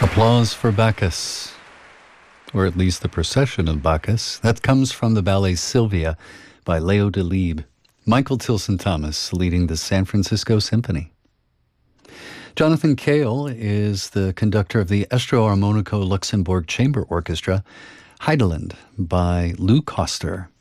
Applause for Bacchus, or at least the procession of Bacchus. That comes from the ballet Sylvia by Leo Delibes. Michael Tilson Thomas leading the San Francisco Symphony. Jonathan Cale is the conductor of the Estro Armonico Luxembourg Chamber Orchestra, Heideland by Lou Koster.